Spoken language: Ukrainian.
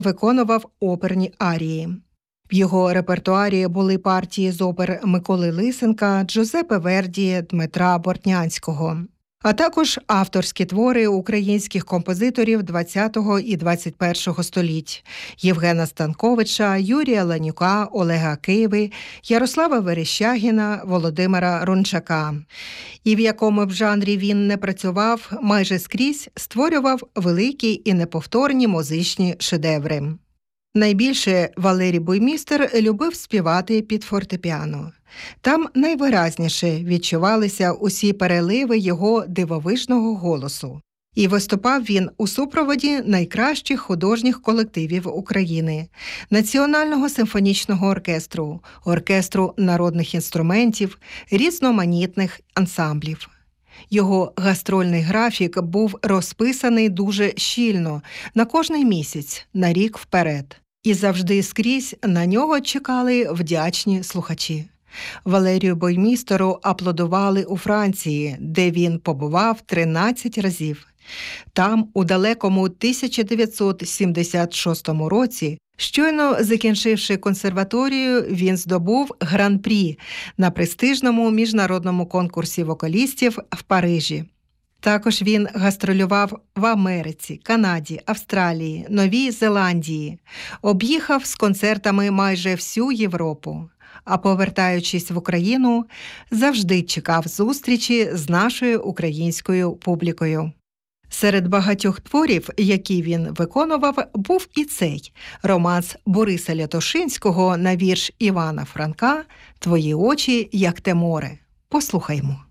виконував оперні арії. В його репертуарі були партії з опер Миколи Лисенка, Джузеппе Верді, Дмитра Бортнянського, а також авторські твори українських композиторів ХХ і ХХІ століть – Євгена Станковича, Юрія Ланюка, Олега Киви, Ярослава Верещагіна, Володимира Рунчака. І в якому б жанрі він не працював, майже скрізь створював великі і неповторні музичні шедеври. Найбільше Валерій Буймістер любив співати під фортепіано. Там найвиразніше відчувалися усі переливи його дивовижного голосу. І виступав він у супроводі найкращих художніх колективів України – Національного симфонічного оркестру, оркестру народних інструментів, різноманітних ансамблів. Його гастрольний графік був розписаний дуже щільно, на кожний місяць, на рік вперед. І завжди скрізь на нього чекали вдячні слухачі. Валерію Буймістеру аплодували у Франції, де він побував 13 разів. Там, у далекому 1976 році, щойно закінчивши консерваторію, він здобув гран-прі на престижному міжнародному конкурсі вокалістів в Парижі. Також він гастролював в Америці, Канаді, Австралії, Новій Зеландії. Об'їхав з концертами майже всю Європу. А повертаючись в Україну, завжди чекав зустрічі з нашою українською публікою. Серед багатьох творів, які він виконував, був і цей – романс Бориса Лятошинського на вірш Івана Франка «Твої очі, як те море». Послухаймо.